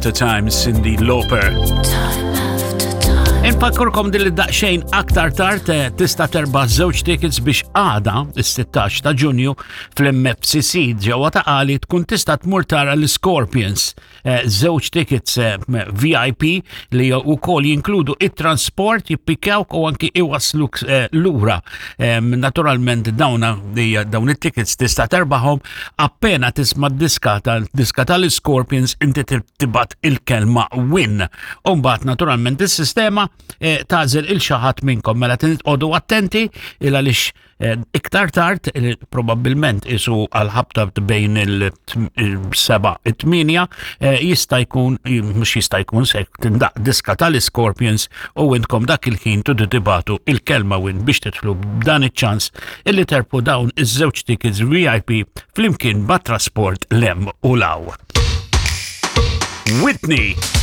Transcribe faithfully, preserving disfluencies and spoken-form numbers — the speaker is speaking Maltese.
After Time, Cyndi Lauper. Infakkurkom din id-daqsxejn aktar tard tista' terbaħ żewġ tickets biex għada is-sittax ta' Ġunju fl-M F C C ġewwa ta' Qali tkun tista' tmur tara l-Scorpions. Żewġ tickets V I P li wkoll jinkludu it-trasport jippikawk u anki iwasluk lura. Naturalment dawna dawn it-tickets tista' terbaħhom appena tisma' d-diska tal-diska tal-Scorpions inti tibgħat il-kelma win. U mbagħad naturalment is-sistema tażel il-xaħat minnkom mela tinqodu attenti il għaliex iktar tard probabbilment isu għal-ħabta bejn il-seba' it-tminja jista' jkun mhux jista' jkun se tindaq diska tal-Scorpions u intkom dak il-ħin tudu tibatu il-kelma win biex titlu b'dan iċ-ċans illi terpu dawn iż-żewġ tickets V I P flimkien bat-trasport lem u law. Whitney